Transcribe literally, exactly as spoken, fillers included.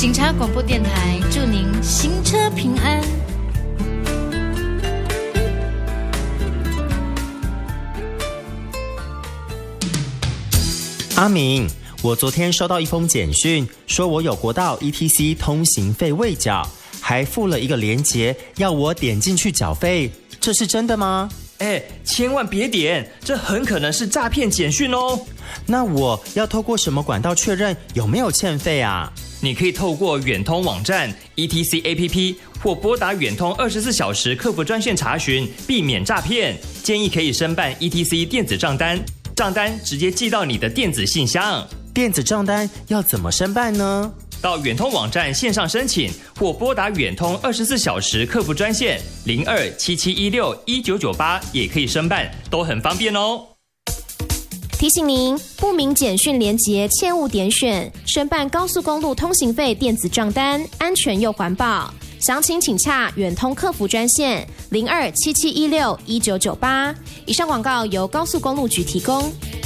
警察广播电台祝您行车平安。 阿明，我昨天收到一封简讯，说我有国道 E T C 通行费未缴，还附了一个连结，要我点进去缴费，这是真的吗？ 哎，千万别点，这很可能是诈骗简讯哦。 那我要透过什么管道确认有没有欠费啊？ 你可以透过远通网站 E T C A P P 或拨打远通二十四小时客服专线查询，避免诈骗。建议可以申办 E T C 电子账单，账单直接寄到你的电子信箱。 电子账单要怎么申办呢？ 到远通网站线上申请，或拨打远通二十四小时客服专线零二七七一六一九九八也可以申办，都很方便哦。 提醒您，不明简讯连结切勿点选，申办高速公路通行费电子账单，安全又环保。详情请洽远通客服专线零二七七一六一九九八。以上广告由高速公路局提供。